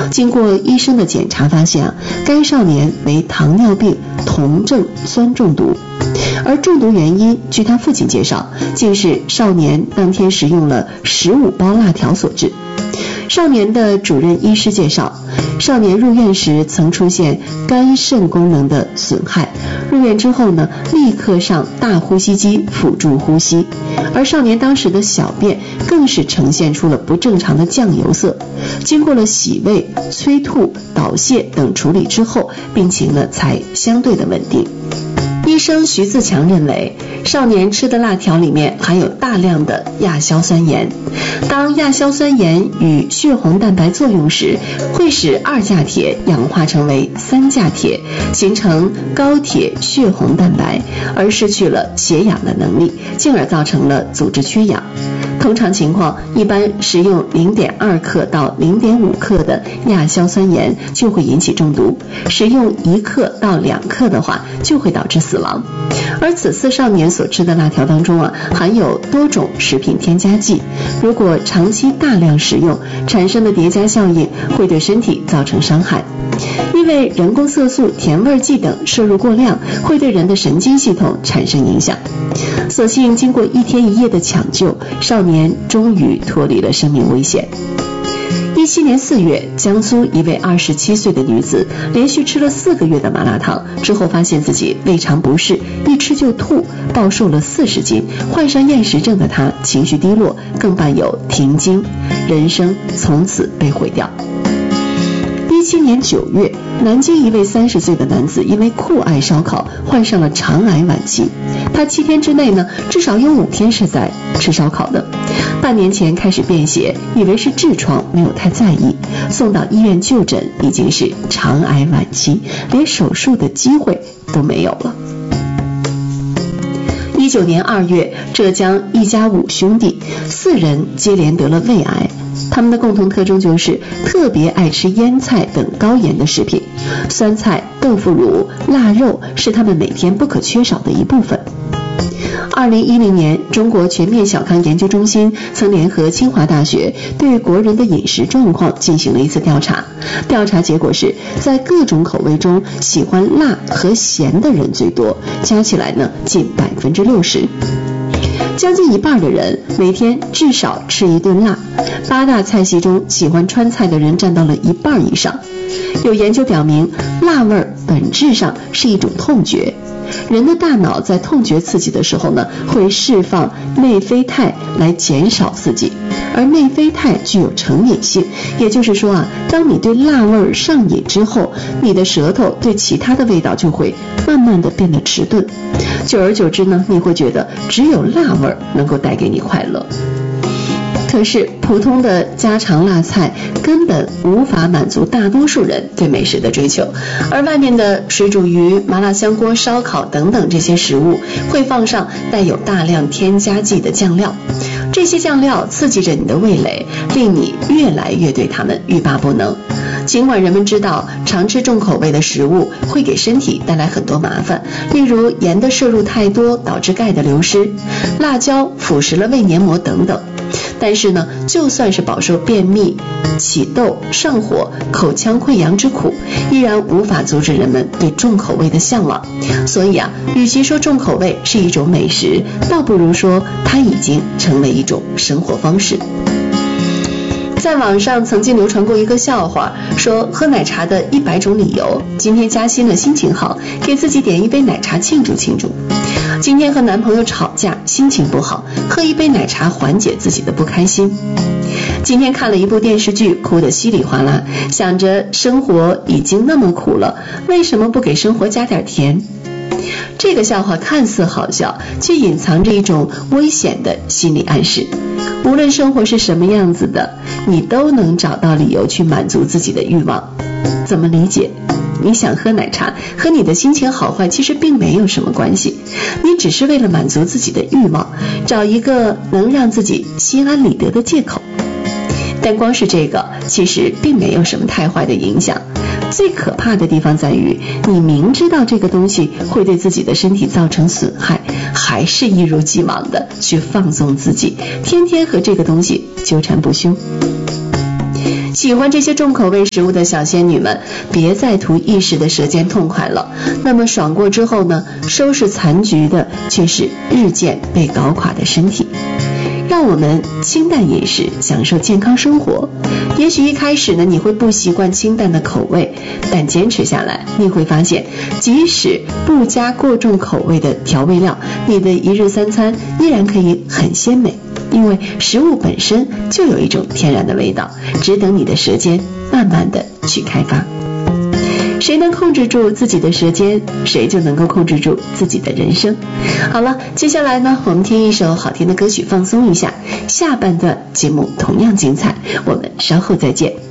经过医生的检查发现该少年为糖尿病酮症酸中毒，而中毒原因据他父亲介绍，竟是少年当天食用了15包辣条所致。少年的主任医师介绍，少年入院时曾出现肝肾功能的损害，入院之后呢，立刻上大呼吸机辅助呼吸，而少年当时的小便更是呈现出了不正常的酱油色。经过了洗胃、催吐、导泻等处理之后，病情呢才相对的稳定。医生徐自强认为，少年吃的辣条里面含有大量的亚硝酸盐，当亚硝酸盐与血红蛋白作用时，会使2价铁氧化成为3价铁，形成高铁血红蛋白，而失去了携氧的能力，进而造成了组织缺氧。通常情况，一般食用0.2克到0.5克的亚硝酸盐就会引起中毒，食用1克到2克的话就会导致死亡。而此次少年所吃的辣条当中含有多种食品添加剂，如果长期大量食用，产生的叠加效应会对身体造成伤害。因为人工色素、甜味剂等摄入过量，会对人的神经系统产生影响。所幸经过1天1夜的抢救，少年终于脱离了生命危险。17年4月，江苏一位27岁的女子连续吃了4个月的麻辣烫之后，发现自己胃肠不适，一吃就吐，暴瘦了40斤，患上厌食症的她情绪低落，更伴有停经，人生从此被毁掉。17年9月，南京一位30岁的男子因为酷爱烧烤，患上了肠癌晚期。他7天之内呢，至少有5天是在吃烧烤的。半年前开始便血，以为是痔疮，没有太在意，送到医院就诊，已经是肠癌晚期，连手术的机会都没有了。19年2月，浙江一家5兄弟，4人接连得了胃癌。他们的共同特征就是特别爱吃腌菜等高盐的食品，酸菜、豆腐乳、腊肉是他们每天不可缺少的一部分。2010年，中国全面小康研究中心曾联合清华大学对国人的饮食状况进行了一次调查，调查结果是在各种口味中喜欢辣和咸的人最多，加起来呢近60%。将近一半的人每天至少吃1顿辣，8大菜系中喜欢川菜的人占到了1半以上。有研究表明，辣味本质上是一种痛觉，人的大脑在痛觉刺激的时候呢，会释放内啡肽来减少刺激，而内啡肽具有成瘾性，也就是说当你对辣味上瘾之后，你的舌头对其他的味道就会慢慢的变得迟钝，久而久之呢，你会觉得只有辣味能够带给你快乐。可是普通的家常辣菜根本无法满足大多数人对美食的追求，而外面的水煮鱼、麻辣香锅、烧烤等等这些食物会放上带有大量添加剂的酱料，这些酱料刺激着你的味蕾，令你越来越对它们欲罢不能。尽管人们知道常吃重口味的食物会给身体带来很多麻烦，例如盐的摄入太多导致钙的流失，辣椒腐蚀了胃黏膜等等，但是呢，就算是饱受便秘、起痘、上火、口腔溃疡之苦，依然无法阻止人们对重口味的向往。所以与其说重口味是一种美食，倒不如说它已经成为一种生活方式。在网上曾经流传过一个笑话，说喝奶茶的100种理由，今天加薪了心情好，给自己点一杯奶茶庆祝庆祝。今天和男朋友吵架，心情不好，喝一杯奶茶缓解自己的不开心。今天看了一部电视剧，哭得稀里哗啦，想着生活已经那么苦了，为什么不给生活加点甜？这个笑话看似好笑，却隐藏着一种危险的心理暗示。无论生活是什么样子的，你都能找到理由去满足自己的欲望。怎么理解？你想喝奶茶和你的心情好坏其实并没有什么关系，你只是为了满足自己的欲望，找一个能让自己心安理得的借口。但光是这个其实并没有什么太坏的影响，最可怕的地方在于你明知道这个东西会对自己的身体造成损害，还是一如既往的去放纵自己，天天和这个东西纠缠不休。 喜欢这些重口味食物的小仙女们，别再图一时的舌尖痛快了。那么爽过之后呢，收拾残局的却是日渐被搞垮的身体。让我们清淡饮食，享受健康生活。也许一开始呢，你会不习惯清淡的口味，但坚持下来，你会发现，即使不加过重口味的调味料，你的一日三餐依然可以很鲜美。因为食物本身就有一种天然的味道，只等你的舌尖慢慢的去开发。谁能控制住自己的舌尖，谁就能够控制住自己的人生。好了，接下来呢，我们听一首好听的歌曲放松一下，下半段节目同样精彩，我们稍后再见。